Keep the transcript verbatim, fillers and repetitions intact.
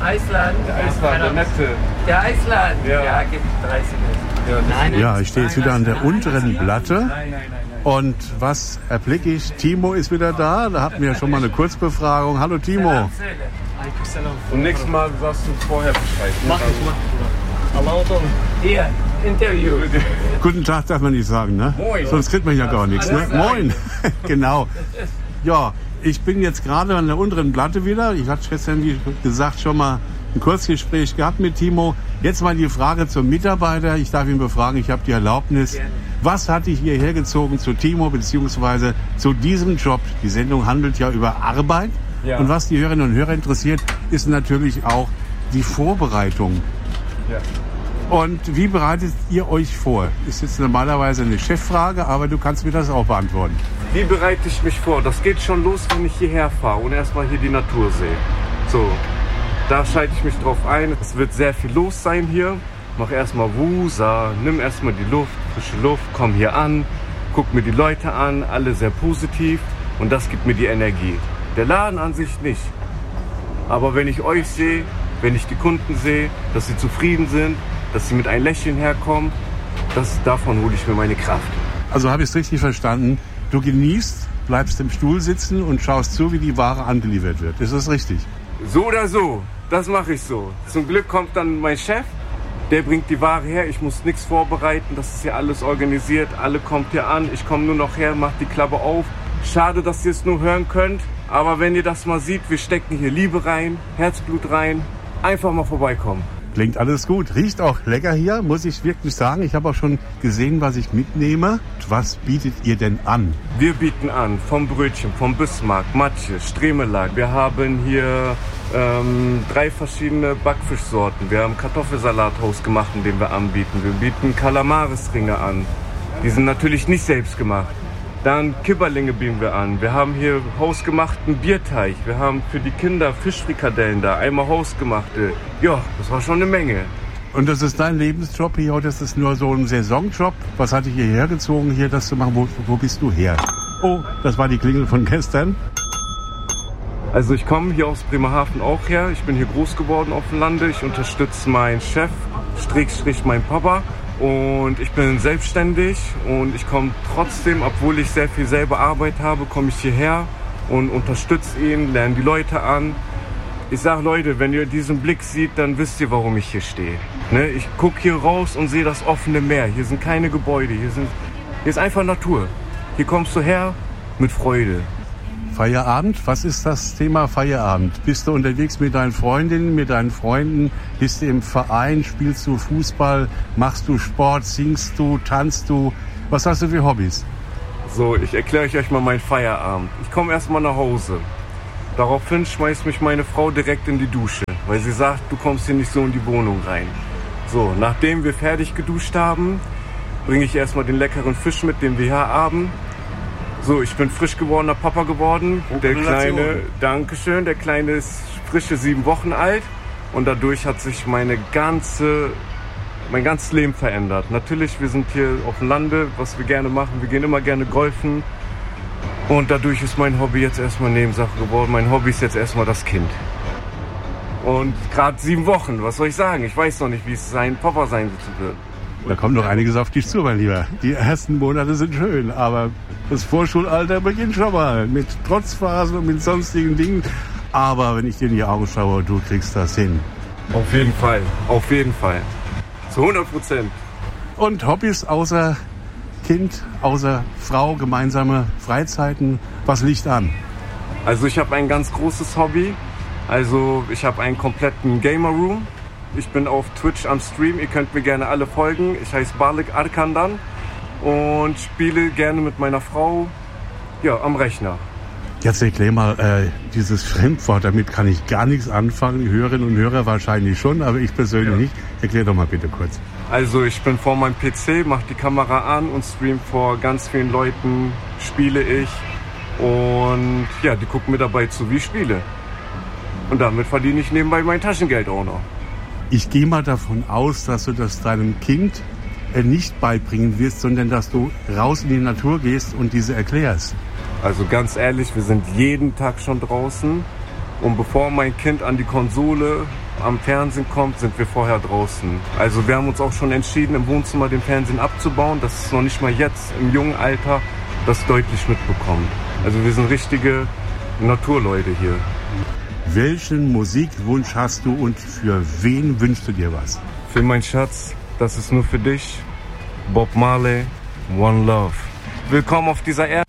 Eisland. Der Eisland, der nette. Der Eisland, ja, ja gibt dreißig. Ja, nein, ja, ich stehe jetzt wieder an der unteren Platte. Nein, nein, nein, nein. Und was erblicke ich? Timo ist wieder da. Da hatten wir ja schon mal eine Kurzbefragung. Hallo Timo. Und nächstes Mal sagst du vorher Bescheid. Mach ich, mach ich. Hier, Interview. Guten Tag darf man nicht sagen, ne? Moin. Sonst kriegt man ja gar nichts, ne? Moin. Genau. Ja, ich bin jetzt gerade an der unteren Platte wieder. Ich hatte gestern, wie gesagt, schon mal ein Kurzgespräch gehabt mit Timo. Jetzt mal die Frage zum Mitarbeiter. Ich darf ihn befragen, ich habe die Erlaubnis. Was hat dich hierher gezogen zu Timo beziehungsweise zu diesem Job? Die Sendung handelt ja über Arbeit. Ja. Und was die Hörerinnen und Hörer interessiert, ist natürlich auch die Vorbereitung. Ja. Und wie bereitet ihr euch vor? Ist jetzt normalerweise eine Cheffrage, aber du kannst mir das auch beantworten. Wie bereite ich mich vor? Das geht schon los, wenn ich hierher fahre und erstmal hier die Natur sehe. So, da schalte ich mich drauf ein. Es wird sehr viel los sein hier. Mach erstmal Wusa, nimm erstmal die Luft, frische Luft, komm hier an, guck mir die Leute an, alle sehr positiv und das gibt mir die Energie. Der Laden an sich nicht. Aber wenn ich euch sehe, wenn ich die Kunden sehe, dass sie zufrieden sind, dass sie mit einem Lächeln herkommen, das, davon hole ich mir meine Kraft. Also habe ich es richtig verstanden, du genießt, bleibst im Stuhl sitzen und schaust zu, wie die Ware angeliefert wird. Ist das richtig? So oder so, das mache ich so. Zum Glück kommt dann mein Chef, der bringt die Ware her, ich muss nichts vorbereiten, das ist ja alles organisiert, alle kommt hier an, ich komme nur noch her, mach die Klappe auf. Schade, dass ihr es nur hören könnt, aber wenn ihr das mal seht, wir stecken hier Liebe rein, Herzblut rein, einfach mal vorbeikommen. Klingt alles gut, riecht auch lecker hier, muss ich wirklich sagen. Ich habe auch schon gesehen, was ich mitnehme. Was bietet ihr denn an? Wir bieten an vom Brötchen, vom Bismarck, Matsche, Stremelag. Wir haben hier ähm, drei verschiedene Backfischsorten. Wir haben Kartoffelsalat hausgemachten, den wir anbieten. Wir bieten Kalamarisringe an. Die sind natürlich nicht selbst gemacht. Dann Kibberlinge bieten wir an. Wir haben hier hausgemachten Bierteig. Wir haben für die Kinder Fischfrikadellen da, einmal hausgemachte. Ja, das war schon eine Menge. Und das ist dein Lebensjob hier oder ist das nur so ein Saisonjob? Was hat dich hierher gezogen, hier das zu machen? Wo, wo bist du her? Oh, das war die Klingel von gestern. Also ich komme hier aus Bremerhaven auch her. Ich bin hier groß geworden auf dem Lande. Ich unterstütze meinen Chef, Strickstrich mein Papa. Und ich bin selbstständig und ich komme trotzdem, obwohl ich sehr viel selber Arbeit habe, komme ich hierher und unterstütze ihn, lerne die Leute an. Ich sage Leute, wenn ihr diesen Blick seht, dann wisst ihr, warum ich hier stehe. Ne? Ich gucke hier raus und sehe das offene Meer. Hier sind keine Gebäude, hier, sind, hier ist einfach Natur. Hier kommst du her mit Freude. Feierabend, was ist das Thema Feierabend? Bist du unterwegs mit deinen Freundinnen, mit deinen Freunden? Bist du im Verein? Spielst du Fußball? Machst du Sport? Singst du? Tanzt du? Was hast du für Hobbys? So, ich erkläre euch mal meinen Feierabend. Ich komme erstmal nach Hause. Daraufhin schmeißt mich meine Frau direkt in die Dusche, weil sie sagt, du kommst hier nicht so in die Wohnung rein. So, nachdem wir fertig geduscht haben, bringe ich erstmal den leckeren Fisch mit, den wir hier haben. So, ich bin frisch gewordener Papa geworden. Der Kleine, Dankeschön, der Kleine ist frische sieben Wochen alt. Und dadurch hat sich meine ganze, mein ganzes Leben verändert. Natürlich, wir sind hier auf dem Lande, was wir gerne machen. Wir gehen immer gerne golfen. Und dadurch ist mein Hobby jetzt erstmal Nebensache geworden. Mein Hobby ist jetzt erstmal das Kind. Und gerade sieben Wochen, was soll ich sagen? Ich weiß noch nicht, wie es sein Papa sein wird. Da kommt noch einiges auf dich zu, mein Lieber. Die ersten Monate sind schön, aber das Vorschulalter beginnt schon mal mit Trotzphasen und mit sonstigen Dingen. Aber wenn ich dir in die Augen schaue, du kriegst das hin. Auf jeden Fall, auf jeden Fall. Zu hundert Prozent. Und Hobbys außer Kind, außer Frau, gemeinsame Freizeiten, was liegt an? Also ich habe ein ganz großes Hobby. Also ich habe einen kompletten Gamer Room. Ich bin auf Twitch am Stream, ihr könnt mir gerne alle folgen. Ich heiße Balik Arkandan und spiele gerne mit meiner Frau ja, am Rechner. Jetzt erklär mal äh, dieses Fremdwort, damit kann ich gar nichts anfangen. Die Hörerinnen und Hörer wahrscheinlich schon, aber ich persönlich ja. nicht. Erklär doch mal bitte kurz. Also ich bin vor meinem P C, mache die Kamera an und stream vor ganz vielen Leuten, spiele ich. Und ja, die gucken mir dabei zu, wie ich spiele. Und damit verdiene ich nebenbei mein Taschengeld auch noch. Ich gehe mal davon aus, dass du das deinem Kind nicht beibringen wirst, sondern dass du raus in die Natur gehst und diese erklärst. Also ganz ehrlich, wir sind jeden Tag schon draußen. Und bevor mein Kind an die Konsole am Fernsehen kommt, sind wir vorher draußen. Also wir haben uns auch schon entschieden, im Wohnzimmer den Fernsehen abzubauen, dass es noch nicht mal jetzt im jungen Alter das deutlich mitbekommt. Also wir sind richtige Naturleute hier. Welchen Musikwunsch hast du und für wen wünschst du dir was? Für meinen Schatz, das ist nur für dich. Bob Marley, One Love. Willkommen auf dieser Erde.